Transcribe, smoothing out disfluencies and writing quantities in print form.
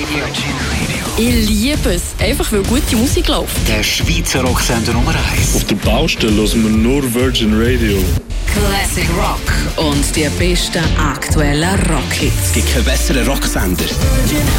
Radio. Ich liebe es, einfach weil gute Musik läuft. Der Schweizer Rocksender Nummer 1. Auf der Baustelle hören wir nur Virgin Radio. Classic Rock und die besten aktuellen Rockhits. Es gibt keinen besseren Rocksender.